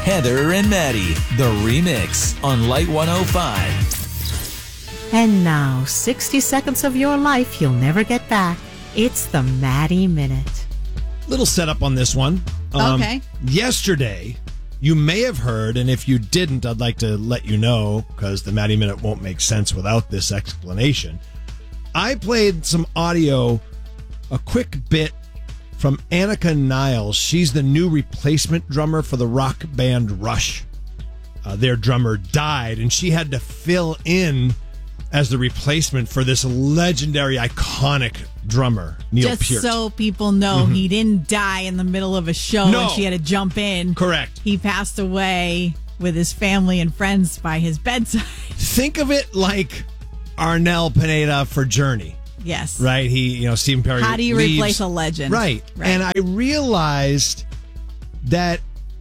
Heather and Maddie, the remix on Light 105. And now, 60 seconds of your life you'll never get back. It's the Maddie Minute. Little setup on this one. Okay. Yesterday, you may have heard, and if you didn't, I'd like to let you know, because the Maddie Minute won't make sense without this explanation. I played some audio, a quick bit from Annika Niles. She's the new replacement drummer for the rock band Rush. Their drummer died, and she had to fill in as the replacement for this legendary, iconic drummer, Neil Peart. Just so people know, he didn't die in the middle of a show and she had to jump in. Correct. He passed away with his family and friends by his bedside. Think of it like Arnel Pineda for Journey. Yes. Right? Stephen Perry How do you leaves. replace a legend? Right. And I realized that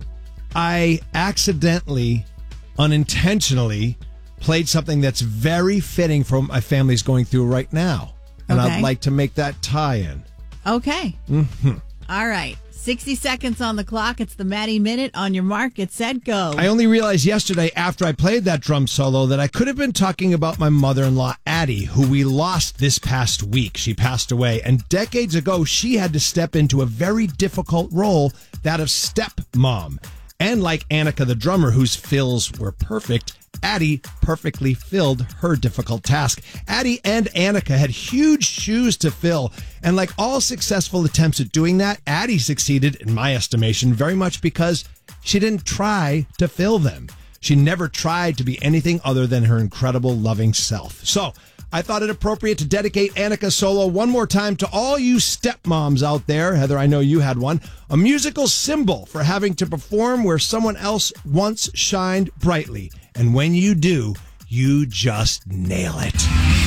I accidentally, unintentionally, played something that's very fitting for what my family's going through right now. And Okay. I'd like to make that tie-in. Okay. All right. 60 seconds on the clock. It's the Maddie Minute. On your mark, get set, go. I only realized yesterday after I played that drum solo that I could have been talking about my mother-in-law, Addie, who we lost this past week. She passed away. And decades ago, she had to step into a very difficult role, that of stepmom. And like Annika, the drummer, whose fills were perfect, Addie perfectly filled her difficult task. Addie and Annika had huge shoes to fill, and like all successful attempts at doing that, Addie succeeded, in my estimation, very much because she didn't try to fill them. She never tried to be anything other than her incredible, loving self. So I thought it appropriate to dedicate Annika solo one more time to all you stepmoms out there. Heather, I know you had one. A musical symbol for having to perform where someone else once shined brightly. And when you do, you just nail it.